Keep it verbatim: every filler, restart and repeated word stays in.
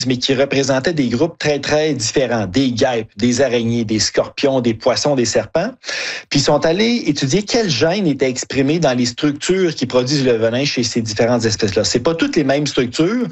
mais qui représentaient des groupes très, très différents, des guêpes, des araignées, des scorpions, des poissons, des serpents. Puis ils sont allés étudier quel gène était exprimé dans les structures qui produisent le venin chez ces différentes espèces-là. C'est pas toutes les mêmes structures,